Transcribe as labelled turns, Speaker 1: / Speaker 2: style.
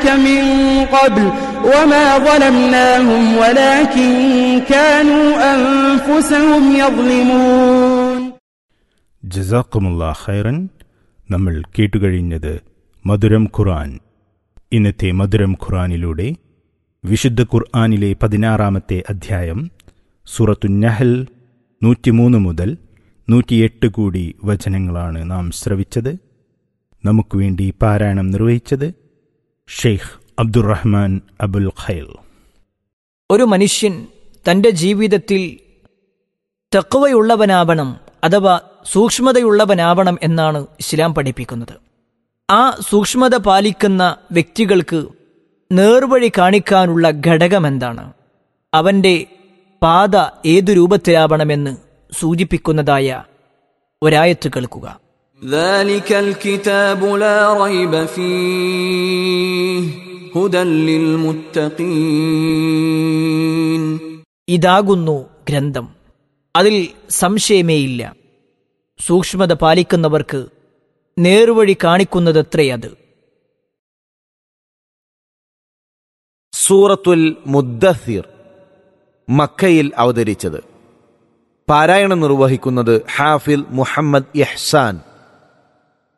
Speaker 1: لك من قبل وما ظلمناهم ولكن كانوا أنفسهم يظلمون.
Speaker 2: ജസാക്കുമുല്ലാഹ് ഖൈറൻ. നമ്മൾ കേട്ടുകഴിഞ്ഞത് മധുരം ഖുർആൻ. ഇന്നത്തെ മധുരം ഖുർആനിലൂടെ വിശുദ്ധ ഖുർആനിലെ 16-ാമത്തെ അധ്യായം സൂറത്തുന്നഹൽ 103 മുതൽ 108 കൂടി വചനങ്ങളാണ് നാം ശ്രവിച്ചത്. നമുക്ക് വേണ്ടി പാരായണം നിർവഹിച്ചത് ഷെയ്ഖ് അബ്ദുറഹ്മാൻ അബുൽ ഖൈൽ.
Speaker 3: ഒരു മനുഷ്യൻ തൻ്റെ ജീവിതത്തിൽ തഖ്വയുള്ളവനാവണം അഥവാ സൂക്ഷ്മതയുള്ളവനാവണം എന്നാണ് ഇസ്ലാം പഠിപ്പിക്കുന്നത്. ആ സൂക്ഷ്മത പാലിക്കുന്ന വ്യക്തികൾക്ക് നേർവഴി കാണിക്കാനുള്ള ഘടകമെന്താണ്, അവൻ്റെ പാത ഏതു രൂപത്തിലാവണമെന്ന് സൂചിപ്പിക്കുന്നതായ ഒരായത്ത് കേൾക്കുക.
Speaker 4: ذَلِكَ الْكِتَابُ لَا رَيْبَ فِيهِ هُدًى لِّلْمُتَّقِينَ.
Speaker 3: ഇതാകുന്നു ഗ്രന്ഥം, അതിൽ സംശയമേയില്ല. സൂക്ഷ്മത പാലിക്കുന്നവർക്ക് നേർവഴി കാണിക്കുന്നതത്രയത്.
Speaker 5: സൂറത്തുൽ മുദ്ദസ്സിർ മക്കയിൽ അവതരിച്ചത്. പാരായണം നിർവഹിക്കുന്നത് ഹാഫിൽ മുഹമ്മദ് ഇഹ്സാൻ.